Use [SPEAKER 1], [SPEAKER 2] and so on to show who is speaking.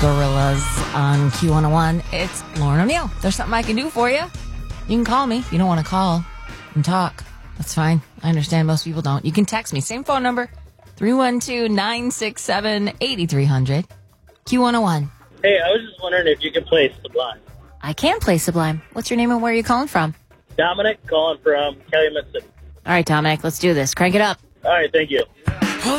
[SPEAKER 1] Gorillas on Q101. It's Lauren O'Neill. There's something I can do for you. You can call me if you don't want to call and talk. That's fine. I understand most people don't. You can text me. Same phone number, 312-967-8300. Q101.
[SPEAKER 2] Hey, I was just wondering if you could play Sublime.
[SPEAKER 1] I can play Sublime. What's your name and where are you calling from?
[SPEAKER 2] Dominic calling from Calumet City.
[SPEAKER 1] All right, Dominic, let's do this. Crank it up.
[SPEAKER 2] All right, thank you.